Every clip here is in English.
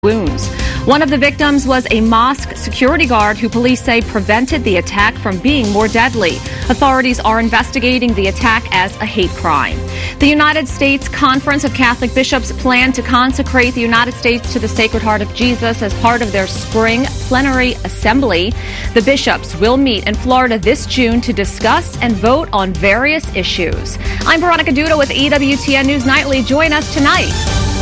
wounds. One of the victims was a mosque security guard who police say prevented the attack from being more deadly. Authorities are investigating the attack as a hate crime. The United States Conference of Catholic Bishops plan to consecrate the United States to the Sacred Heart of Jesus as part of their spring plenary assembly. The bishops will meet in Florida this June to discuss and vote on various issues. I'm Veronica Duda with EWTN News Nightly. Join us tonight.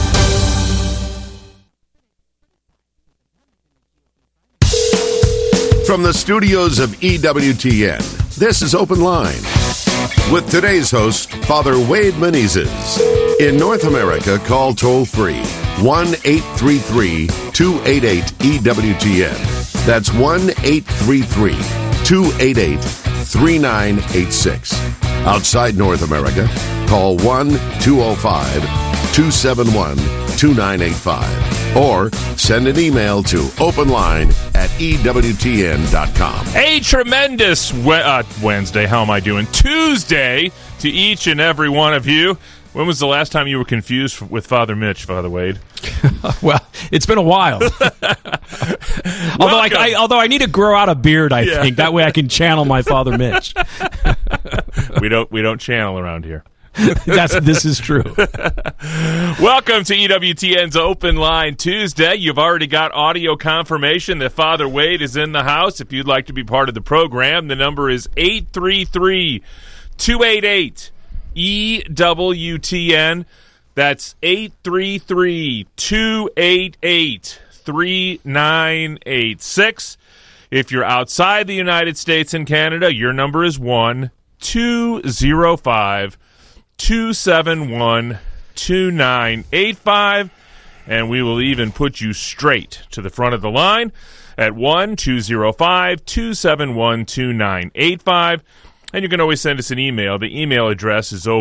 From the studios of EWTN, this is Open Line. With today's host, Father Wade Menezes. In North America, call toll-free 1-833-288-EWTN. That's 1-833-288-3986. Outside North America, call 1-205-271-2985. Or send an email to openline@ewtn.com. A tremendous Wednesday. How am I doing? Tuesday to each and every one of you. When was the last time you were confused with Father Mitch, Father Wade? Well, it's been a while. although I need to grow out a beard, I think. That way I can channel my Father Mitch. We don't channel around here. This is true. Welcome to EWTN's Open Line Tuesday. You've already got audio confirmation that Father Wade is in the house. If you'd like to be part of the program, the number is 833-288-EWTN. That's 833-288-3986. If you're outside the United States and Canada, your number is 1-205-271-2985, and we will even put you straight to the front of the line at 1-205-271-2985. And you can always send us an email. The email address is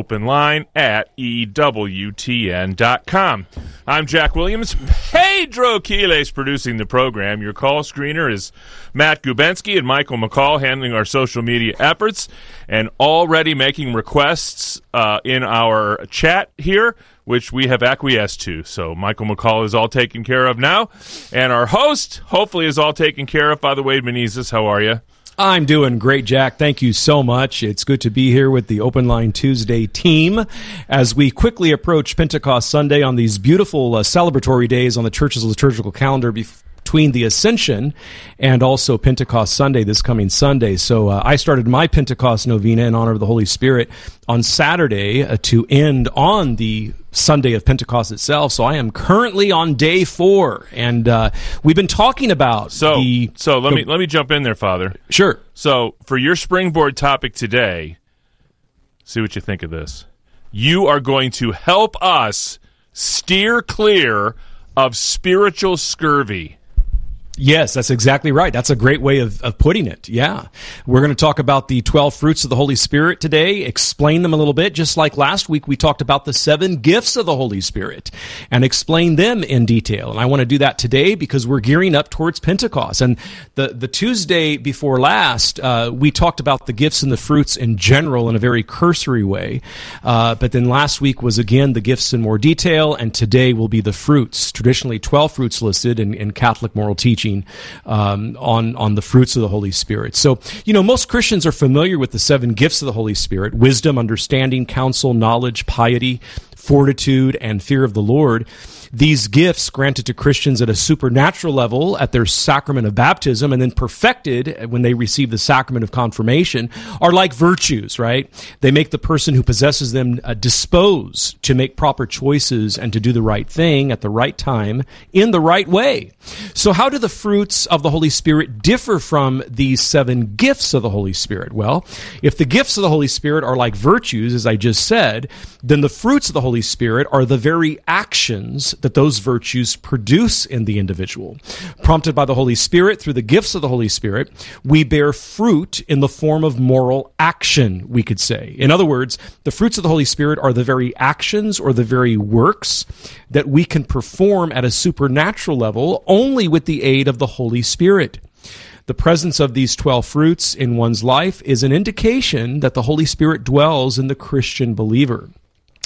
openline@ewtn.com. I'm Jack Williams. Pedro Quiles producing the program. Your call screener is Matt Gubensky and Michael McCall handling our social media efforts and already making requests in our chat here, which we have acquiesced to. So Michael McCall is all taken care of now. And our host, hopefully, is all taken care of. Father Wade Menezes, how are you? I'm doing great, Jack. Thank you so much. It's good to be here with the Open Line Tuesday team as we quickly approach Pentecost Sunday on these beautiful celebratory days on the church's liturgical calendar between the Ascension and also Pentecost Sunday this coming Sunday. So I started my Pentecost novena in honor of the Holy Spirit on Saturday to end on the Sunday of Pentecost itself. So I am currently on day 4, and we've been talking about let me jump in there, Father. Sure. So for your springboard topic today, see what you think of this. You are going to help us steer clear of spiritual scurvy. Yes, that's exactly right. That's a great way of putting it. Yeah. We're going to talk about the 12 fruits of the Holy Spirit today, explain them a little bit, just like last week we talked about the 7 gifts of the Holy Spirit and explain them in detail. And I want to do that today because we're gearing up towards Pentecost. And the Tuesday before last, we talked about the gifts and the fruits in general in a very cursory way. But then last week was again the gifts in more detail, and today will be the fruits. Traditionally 12 fruits listed in Catholic moral teaching. On the fruits of the Holy Spirit. So, most Christians are familiar with the 7 gifts of the Holy Spirit: wisdom, understanding, counsel, knowledge, piety, fortitude, and fear of the Lord. These gifts granted to Christians at a supernatural level at their sacrament of baptism and then perfected when they receive the sacrament of confirmation are like virtues, right? They make the person who possesses them disposed to make proper choices and to do the right thing at the right time in the right way. So how do the fruits of the Holy Spirit differ from these 7 gifts of the Holy Spirit? Well, if the gifts of the Holy Spirit are like virtues, as I just said, then the fruits of the Holy Spirit are the very actions that those virtues produce in the individual. Prompted by the Holy Spirit through the gifts of the Holy Spirit, we bear fruit in the form of moral action, we could say. In other words, the fruits of the Holy Spirit are the very actions or the very works that we can perform at a supernatural level only with the aid of the Holy Spirit. The presence of these 12 fruits in one's life is an indication that the Holy Spirit dwells in the Christian believer.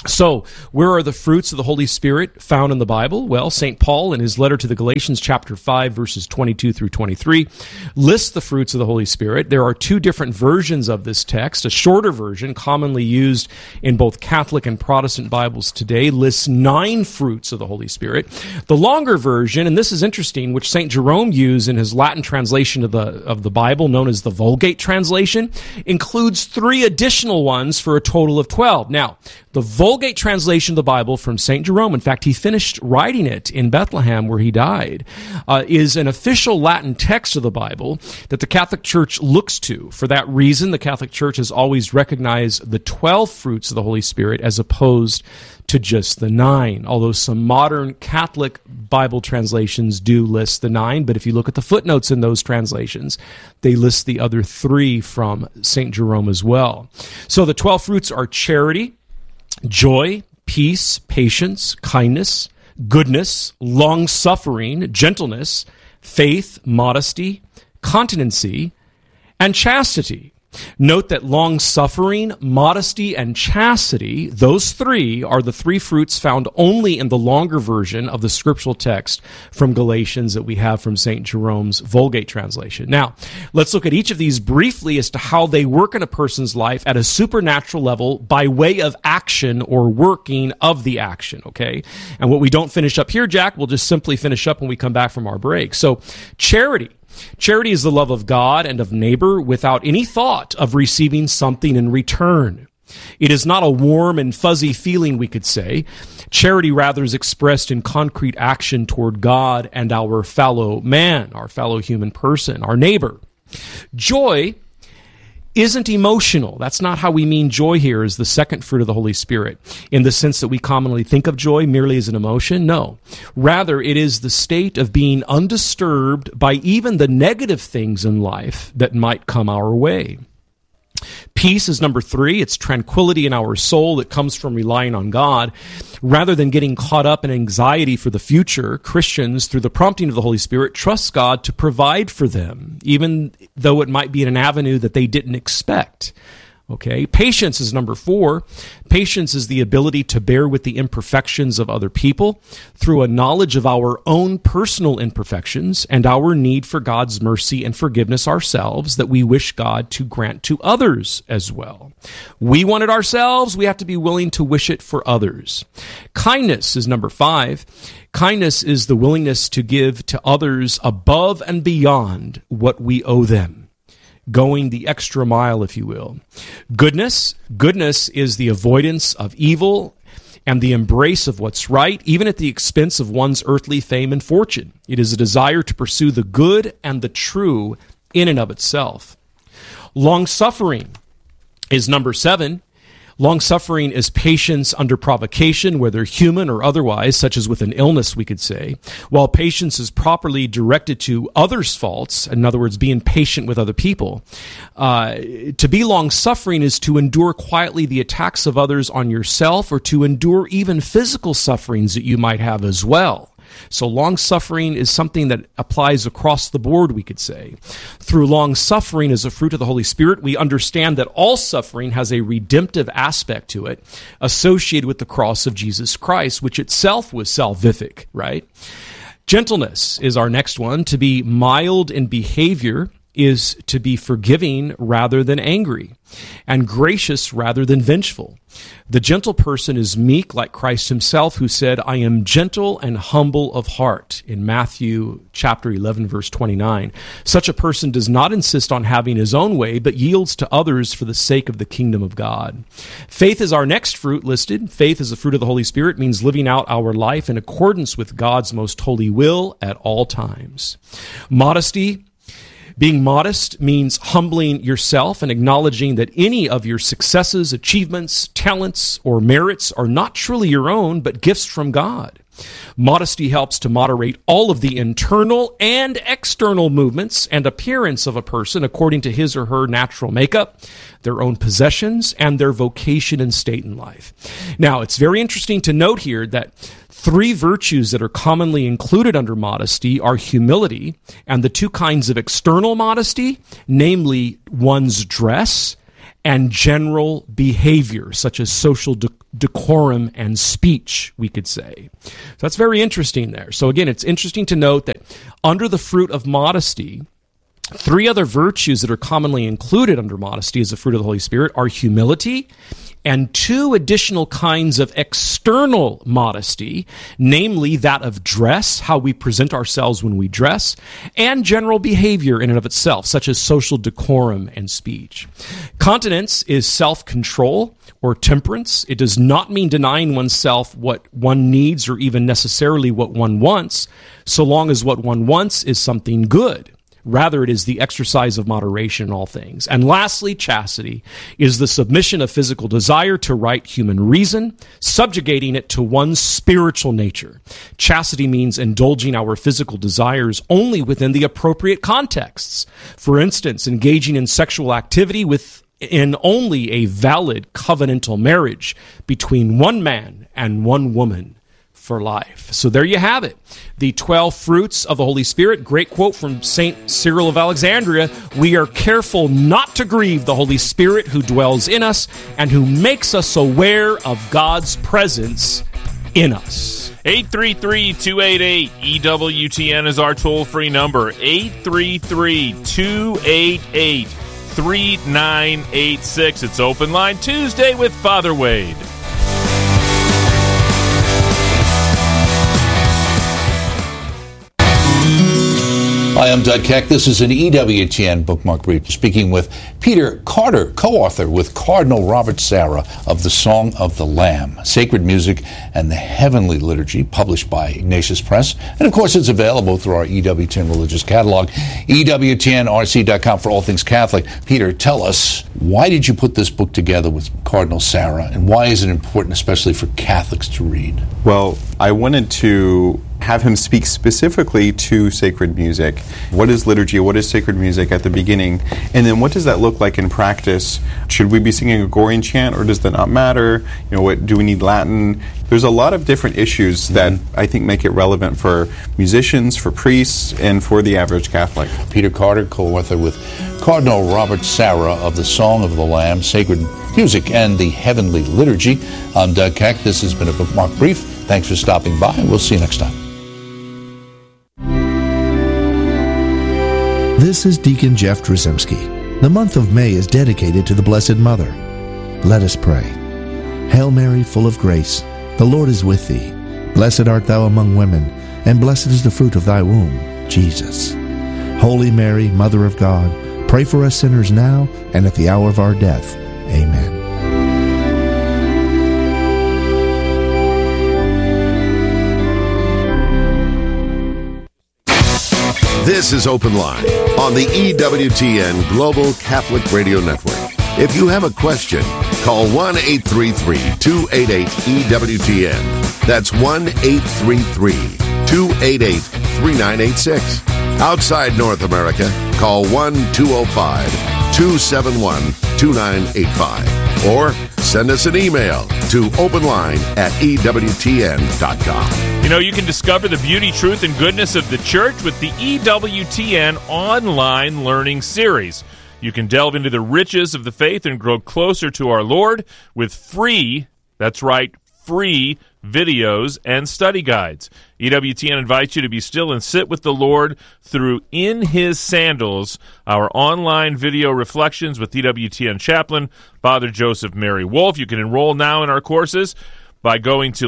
So, where are the fruits of the Holy Spirit found in the Bible? Well, St. Paul, in his letter to the Galatians, chapter 5, verses 22 through 23, lists the fruits of the Holy Spirit. There are two different versions of this text. A shorter version, commonly used in both Catholic and Protestant Bibles today, lists 9 fruits of the Holy Spirit. The longer version, and this is interesting, which St. Jerome used in his Latin translation of the Bible, known as the Vulgate translation, includes 3 additional ones for a total of 12. Now, the Vulgate translation of the Bible from St. Jerome, in fact, he finished writing it in Bethlehem where he died, is an official Latin text of the Bible that the Catholic Church looks to. For that reason, the Catholic Church has always recognized the 12 fruits of the Holy Spirit as opposed to just the 9, although some modern Catholic Bible translations do list the 9, but if you look at the footnotes in those translations, they list the other 3 from St. Jerome as well. So the 12 fruits are charity, joy, peace, patience, kindness, goodness, long-suffering, gentleness, faith, modesty, continency, and chastity. Note that long-suffering, modesty, and chastity, those 3 are the 3 fruits found only in the longer version of the scriptural text from Galatians that we have from St. Jerome's Vulgate translation. Now, let's look at each of these briefly as to how they work in a person's life at a supernatural level by way of action or working of the action, okay? And what we don't finish up here, Jack, we'll just simply finish up when we come back from our break. So, charity. Charity is the love of God and of neighbor without any thought of receiving something in return. It is not a warm and fuzzy feeling, we could say. Charity rather is expressed in concrete action toward God and our fellow man, our fellow human person, our neighbor. Joy isn't emotional. That's not how we mean joy here as the second fruit of the Holy Spirit, in the sense that we commonly think of joy merely as an emotion. No. Rather, it is the state of being undisturbed by even the negative things in life that might come our way. Peace is number 3. It's tranquility in our soul that comes from relying on God. Rather than getting caught up in anxiety for the future, Christians, through the prompting of the Holy Spirit, trust God to provide for them, even though it might be in an avenue that they didn't expect. Okay, patience is number 4. Patience is the ability to bear with the imperfections of other people through a knowledge of our own personal imperfections and our need for God's mercy and forgiveness ourselves that we wish God to grant to others as well. We want it ourselves, we have to be willing to wish it for others. Kindness is number 5. Kindness is the willingness to give to others above and beyond what we owe them. Going the extra mile, if you will. Goodness is the avoidance of evil and the embrace of what's right, even at the expense of one's earthly fame and fortune. It is a desire to pursue the good and the true in and of itself. Long-suffering is number 7. Long-suffering is patience under provocation, whether human or otherwise, such as with an illness, we could say. While patience is properly directed to others' faults, in other words, being patient with other people, to be long-suffering is to endure quietly the attacks of others on yourself or to endure even physical sufferings that you might have as well. So long-suffering is something that applies across the board, we could say. Through long-suffering as a fruit of the Holy Spirit, we understand that all suffering has a redemptive aspect to it associated with the cross of Jesus Christ, which itself was salvific, right? Gentleness is our next one. To be mild in behavior is to be forgiving rather than angry, and gracious rather than vengeful. The gentle person is meek like Christ himself, who said, I am gentle and humble of heart, in Matthew chapter 11, verse 29. Such a person does not insist on having his own way, but yields to others for the sake of the kingdom of God. Faith is our next fruit listed. Faith is a fruit of the Holy Spirit, means living out our life in accordance with God's most holy will at all times. Modesty. Being modest means humbling yourself and acknowledging that any of your successes, achievements, talents, or merits are not truly your own, but gifts from God. Modesty helps to moderate all of the internal and external movements and appearance of a person according to his or her natural makeup, their own possessions, and their vocation and state in life. Now, it's very interesting to note here that 3 virtues that are commonly included under modesty are humility and the 2 kinds of external modesty, namely one's dress and general behavior, such as social decorum and speech, we could say. So that's very interesting there. So again, it's interesting to note that under the fruit of modesty, 3 other virtues that are commonly included under modesty as the fruit of the Holy Spirit are humility and 2 additional kinds of external modesty, namely that of dress, how we present ourselves when we dress, and general behavior in and of itself, such as social decorum and speech. Continence is self-control or temperance. It does not mean denying oneself what one needs or even necessarily what one wants, so long as what one wants is something good. Rather, it is the exercise of moderation in all things. And lastly, chastity is the submission of physical desire to right human reason, subjugating it to one's spiritual nature. Chastity means indulging our physical desires only within the appropriate contexts. For instance, engaging in sexual activity within only a valid covenantal marriage between one man and one woman for life. So there you have it. The 12 fruits of the Holy Spirit. Great quote from St. Cyril of Alexandria. We are careful not to grieve the Holy Spirit who dwells in us and who makes us aware of God's presence in us. 833-288-EWTN is our toll-free number. 833-288-3986. It's Open Line Tuesday with Father Wade. Hi, I'm Doug Keck. This is an EWTN Bookmark Brief, speaking with Peter Carter, co-author with Cardinal Robert Sarah of The Song of the Lamb, Sacred Music and the Heavenly Liturgy, published by Ignatius Press. And, of course, it's available through our EWTN religious catalog, EWTNRC.com for all things Catholic. Peter, tell us, why did you put this book together with Cardinal Sarah, and why is it important, especially for Catholics, to read? Well, I wanted to have him speak specifically to sacred music. What is liturgy? What is sacred music at the beginning? And then what does that look like in practice? Should we be singing a Gregorian chant, or does that not matter? What do we need Latin? There's a lot of different issues that I think make it relevant for musicians, for priests, and for the average Catholic. Peter Carter, co-author with Cardinal Robert Sarah of The Song of the Lamb, Sacred Music and the Heavenly Liturgy. I'm Doug Keck. This has been a Bookmark Brief. Thanks for stopping by, and we'll see you next time. This is Deacon Jeff Drzymski. The month of May is dedicated to the Blessed Mother. Let us pray. Hail Mary, full of grace, the Lord is with thee. Blessed art thou among women, and blessed is the fruit of thy womb, Jesus. Holy Mary, Mother of God, pray for us sinners now and at the hour of our death. Amen. This is Open Line on the EWTN Global Catholic Radio Network. If you have a question, call 1-833-288-EWTN. That's 1-833-288-3986. Outside North America, call 1-205-271-2985. Or send us an email to openline@EWTN.com. You can discover the beauty, truth, and goodness of the Church with the EWTN online learning series. You can delve into the riches of the faith and grow closer to our Lord with free, that's right, free videos and study guides. EWTN invites you to be still and sit with the Lord through In His Sandals, our online video reflections with EWTN chaplain, Father Joseph Mary Wolf. You can enroll now in our courses by going to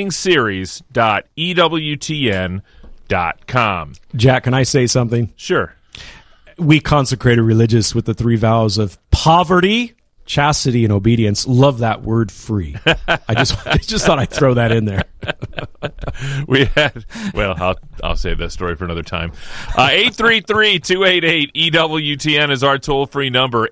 learningseries.ewtn.com. Jack, can I say something? Sure. We consecrated religious with the 3 vows of poverty, chastity, and obedience. Love that word, free. I just thought I'd throw that in there. I'll save that story for another time. 833-288-EWTN is our toll-free number.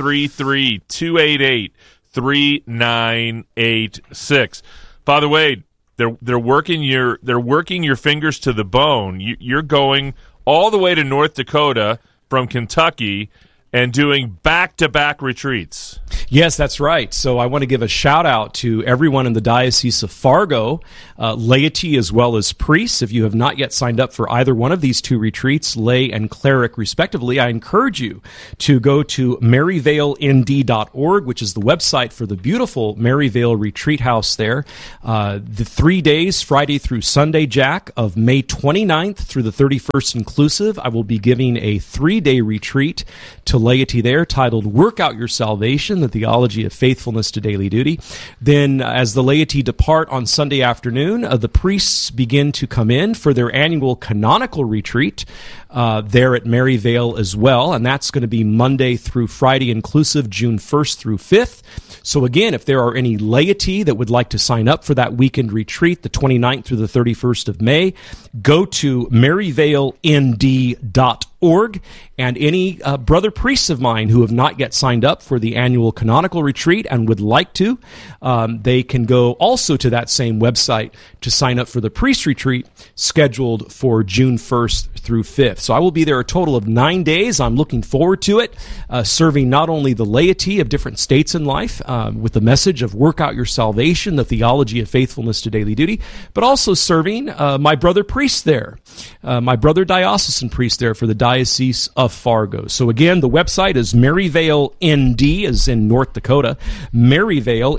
833-288-3986. Father Wade, they're working your fingers to the bone. You're going all the way to North Dakota from Kentucky, and doing back-to-back retreats. Yes, that's right. So I want to give a shout out to everyone in the Diocese of Fargo, laity as well as priests. If you have not yet signed up for either one of these two retreats, lay and cleric respectively, I encourage you to go to maryvalend.org, which is the website for the beautiful Maryvale Retreat House there. The 3 days, Friday through Sunday, Jack, of May 29th through the 31st inclusive, I will be giving a 3-day retreat to laity there titled Work Out Your Salvation, the Theology of Faithfulness to Daily Duty. Then as the laity depart on Sunday afternoon, the priests begin to come in for their annual canonical retreat there at Maryvale as well, and that's going to be Monday through Friday inclusive, June 1st through 5th. So again, if there are any laity that would like to sign up for that weekend retreat, the 29th through the 31st of May, go to maryvalend.org, and any brother priests of mine who have not yet signed up for the annual canonical retreat and would like to, they can go also to that same website to sign up for the priest retreat scheduled for June 1st through 5th. So I will be there a total of 9 days. I'm looking forward to it, serving not only the laity of different states in life with the message of work out your salvation, the theology of faithfulness to daily duty, but also serving my brother priests there, my brother diocesan priest there for the Diocese of Fargo. So again, the website is Maryvale ND, as in North Dakota, Maryvale,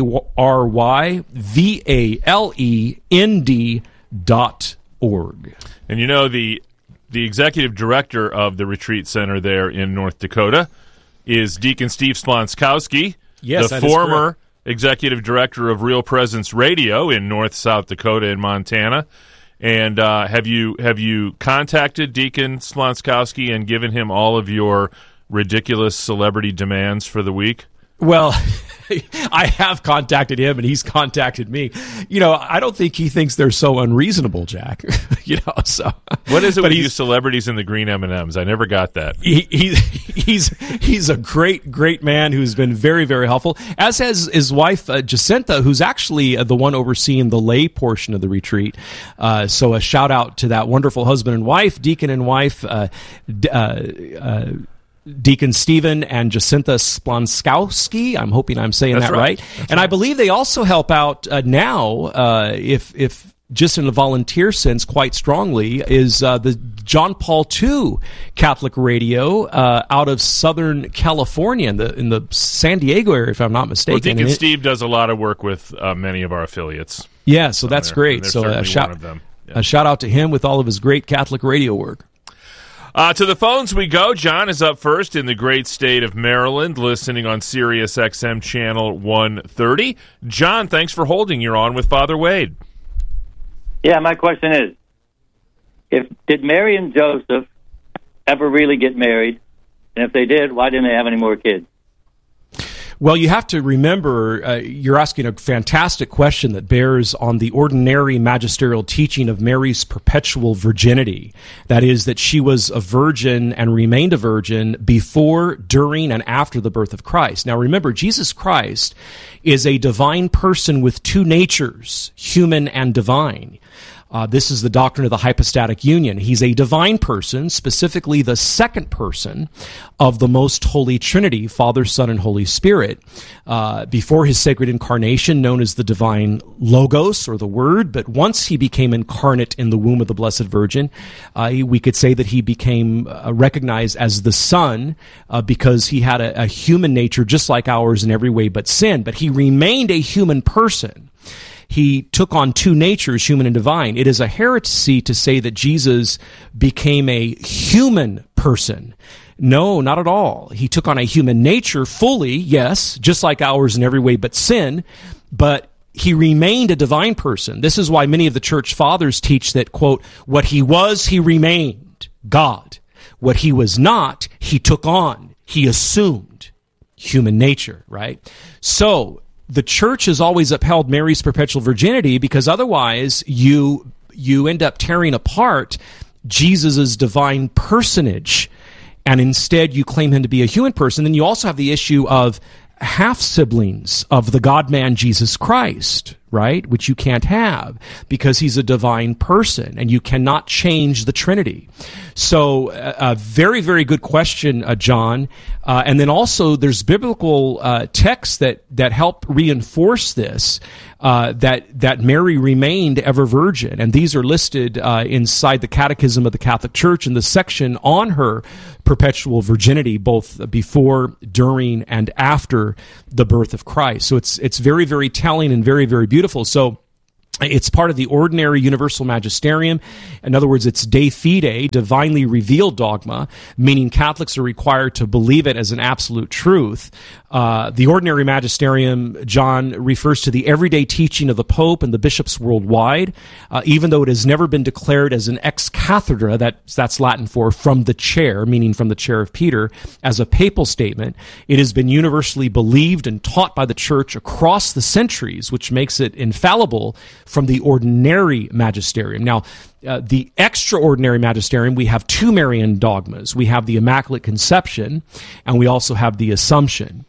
MaryValeND.org. And you know, the executive director of the retreat center there in North Dakota is Deacon Steve Splonskowski, yes, the former executive director of Real Presence Radio in North South Dakota and Montana. And have you contacted Deacon Splonskowski and given him all of your ridiculous celebrity demands for the week? Well, I have contacted him, and he's contacted me. You know, I don't think he thinks they're so unreasonable, Jack. So what is it with you celebrities in the green M&Ms? I never got that. He's a great man who's been very, very helpful, as has his wife, Jacinta, who's actually the one overseeing the lay portion of the retreat. So a shout out to that wonderful husband and wife, deacon and wife, Deacon Stephen and Jacinta Splonskowski. I'm hoping I'm saying that right. And I believe they also help out now, if just in a volunteer sense, quite strongly, is the John Paul II Catholic Radio out of Southern California in the San Diego area, if I'm not mistaken. Well, Deacon Steve does a lot of work with many of our affiliates. Yeah, so that's great. So a shout out to him with all of his great Catholic radio work. To the phones we go. John is up first in the great state of Maryland, listening on Sirius XM Channel 130. John, thanks for holding. You're on with Father Wade. Yeah, my question is, did Mary and Joseph ever really get married? And if they did, why didn't they have any more kids? Well, you have to remember, you're asking a fantastic question that bears on the ordinary magisterial teaching of Mary's perpetual virginity. That is, that she was a virgin and remained a virgin before, during, and after the birth of Christ. Now remember, Jesus Christ is a divine person with two natures, human and divine. This is the doctrine of the hypostatic union. He's a divine person, specifically the second person of the most holy Trinity, Father, Son, and Holy Spirit, before his sacred incarnation, known as the divine Logos, or the Word. But once he became incarnate in the womb of the Blessed Virgin, we could say that he became recognized as the Son, because he had a human nature just like ours in every way but sin. But he remained a human person. He took on two natures, human and divine. It is a heresy to say that Jesus became a human person. No, not at all. He took on a human nature fully, yes, just like ours in every way but sin, but he remained a divine person. This is why many of the church fathers teach that, quote, what he was, he remained, God. What he was not, he took on, he assumed human nature, right? So, the church has always upheld Mary's perpetual virginity because otherwise you end up tearing apart Jesus' divine personage, and instead you claim him to be a human person. Then you also have the issue of half-siblings of the God-man Jesus Christ, right? Which you can't have because he's a divine person and you cannot change the Trinity. So a very, very good question, John. And then also there's biblical texts that help reinforce this, that Mary remained ever virgin. And these are listed inside the Catechism of the Catholic Church in the section on her perpetual virginity, both before, during, and after the birth of Christ. So it's very, very telling and very, very beautiful. So it's part of the ordinary universal magisterium. In other words, it's de fide, divinely revealed dogma, meaning Catholics are required to believe it as an absolute truth. The ordinary magisterium, John, refers to the everyday teaching of the Pope and the bishops worldwide, even though it has never been declared as an ex cathedra, that's Latin for from the chair, meaning from the chair of Peter, as a papal statement. It has been universally believed and taught by the Church across the centuries, which makes it infallible from the ordinary magisterium. Now, the extraordinary magisterium, we have two Marian dogmas. We have the Immaculate Conception, and we also have the Assumption.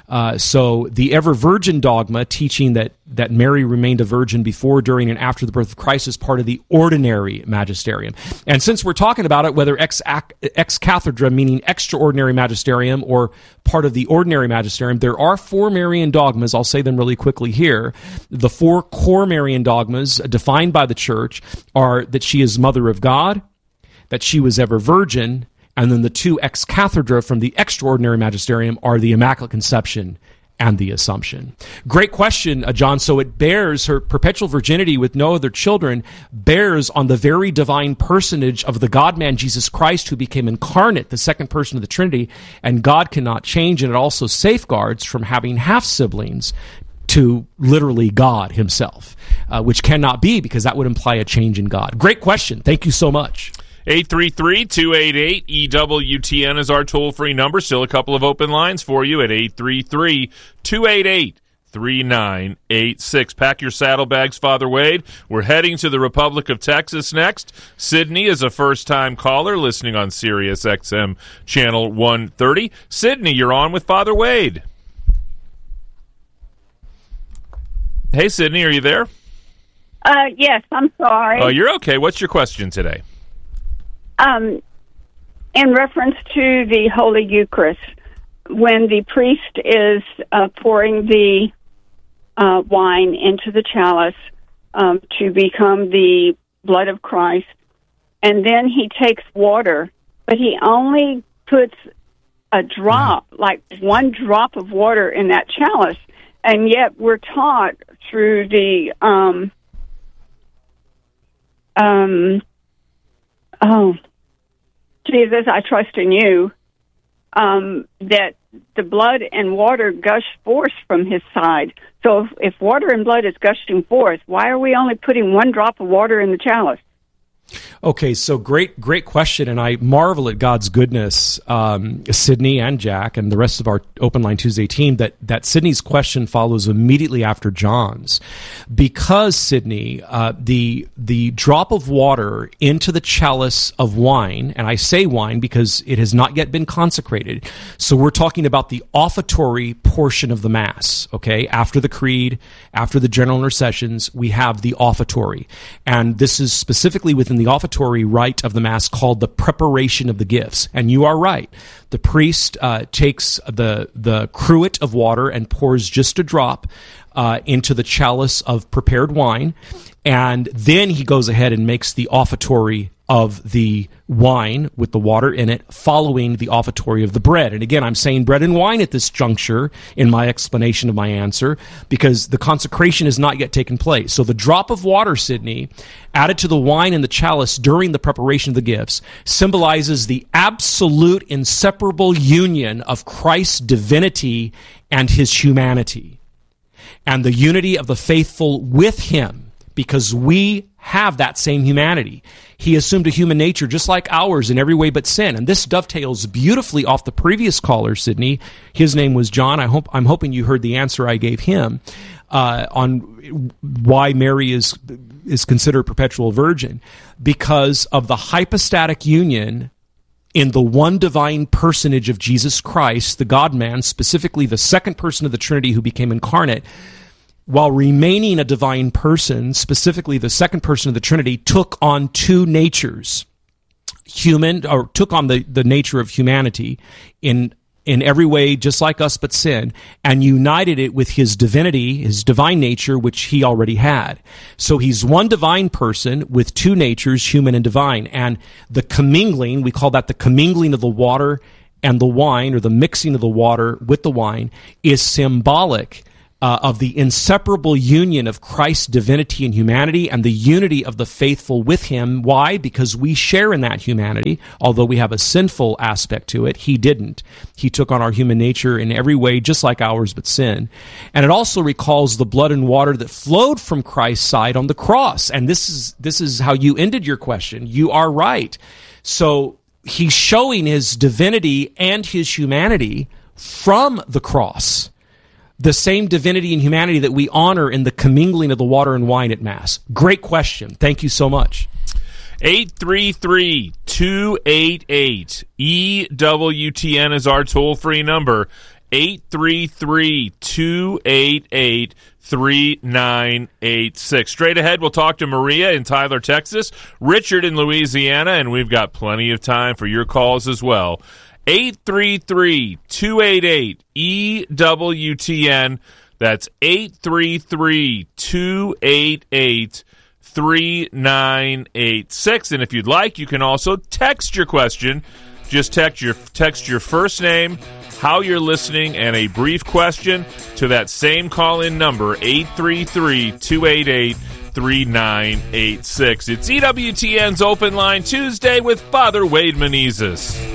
So the ever-virgin dogma, teaching that Mary remained a virgin before, during, and after the birth of Christ, is part of the ordinary magisterium. And since we're talking about it, whether ex cathedra, meaning extraordinary magisterium, or part of the ordinary magisterium, there are four Marian dogmas. I'll say them really quickly here. The four core Marian dogmas defined by the Church are that she is Mother of God, that she was ever virgin, and then the two ex cathedra from the extraordinary magisterium are the Immaculate Conception and the Assumption. Great question, John. So it bears, her perpetual virginity with no other children bears on the very divine personage of the God-man Jesus Christ, who became incarnate, the second person of the Trinity, and God cannot change, and it also safeguards from having half-siblings to literally God himself, which cannot be, because that would imply a change in God. Great question. Thank you so much. 833-288-EWTN is our toll-free number. Still a couple of open lines for you at 833-288-3986. Pack your saddlebags, Father Wade. We're heading to the Republic of Texas next. Sydney is a first-time caller listening on Sirius XM Channel 130. Sydney, you're on with Father Wade. Hey, Sydney, are you there? Yes, I'm sorry. Oh, you're okay. What's your question today? In reference to the Holy Eucharist, when the priest is pouring the wine into the chalice to become the blood of Christ, and then he takes water, but he only puts a drop, like one drop of water in that chalice, and yet we're taught through the Jesus, I trust in you, that the blood and water gush forth from his side. So if water and blood is gushing forth, why are we only putting one drop of water in the chalice? Okay, so great question, and I marvel at God's goodness, Sydney and Jack and the rest of our Open Line Tuesday team, that Sydney's question follows immediately after John's. Because, Sydney, the drop of water into the chalice of wine, and I say wine because it has not yet been consecrated, so we're talking about the offertory portion of the Mass, okay? After the Creed, after the general intercessions, we have the offertory, and this is specifically within the offertory rite of the Mass called the preparation of the gifts. And you are right. The priest takes the cruet of water and pours just a drop into the chalice of prepared wine, and then he goes ahead and makes the offertory of the wine with the water in it, following the offertory of the bread. And again, I'm saying bread and wine at this juncture in my explanation of my answer, because the consecration has not yet taken place. So the drop of water, Sydney, added to the wine in the chalice during the preparation of the gifts, symbolizes the absolute inseparable union of Christ's divinity and his humanity, and the unity of the faithful with him, because we have that same humanity. He assumed a human nature just like ours in every way but sin. And this dovetails beautifully off the previous caller, Sydney. His name was John. I'm hoping you heard the answer I gave him on why Mary is considered perpetual virgin. Because of the hypostatic union in the one divine personage of Jesus Christ, the God-man, specifically the second person of the Trinity who became incarnate. while remaining a divine person, specifically the second person of the Trinity, took on two natures. Took on the nature of humanity in every way, just like us, but sin, and united it with his divinity, his divine nature, which he already had. So he's one divine person with two natures, human and divine. And the commingling, we call that the commingling of the water and the wine, or the mixing of the water with the wine, is symbolic of the inseparable union of Christ's divinity and humanity, and the unity of the faithful with him. Why? Because we share in that humanity. Although we have a sinful aspect to it, he didn't. He took on our human nature in every way, just like ours, but sin. And it also recalls the blood and water that flowed from Christ's side on the cross. And this is how you ended your question. You are right. So he's showing his divinity and his humanity from the cross. The same divinity and humanity that we honor in the commingling of the water and wine at Mass. Great question. Thank you so much. 833-288 EWTN is our toll-free number. 833-288-3986. Straight ahead, we'll talk to Maria in Tyler, Texas, Richard in Louisiana, and we've got plenty of time for your calls as well. 833-288-EWTN. That's 833-288-3986. And if you'd like, you can also text your question. Just text your first name, how you're listening, and a brief question to that same call-in number, 833-288-3986. It's EWTN's Open Line Tuesday with Father Wade Menezes.